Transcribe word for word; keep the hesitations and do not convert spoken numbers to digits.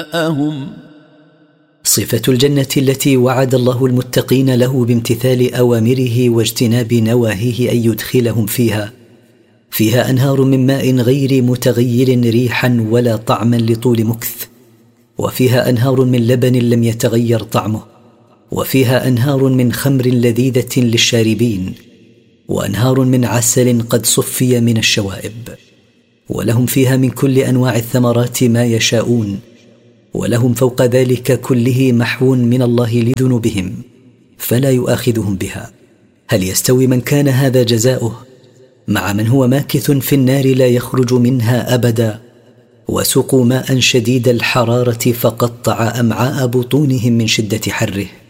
جزاءهم. صفة الجنة التي وعد الله المتقين له بامتثال أوامره واجتناب نواهيه أن يدخلهم فيها، فيها أنهار من ماء غير متغير ريحا ولا طعما لطول مكث، وفيها أنهار من لبن لم يتغير طعمه، وفيها أنهار من خمر لذيذة للشاربين، وأنهار من عسل قد صفي من الشوائب، ولهم فيها من كل أنواع الثمرات ما يشاءون، ولهم فوق ذلك كله محو من الله لذنوبهم فلا يؤاخذهم بها. هل يستوي من كان هذا جزاؤه مع من هو ماكث في النار لا يخرج منها أبدا، وسقوا ماء شديد الحرارة فقطع أمعاء بطونهم من شدة حره؟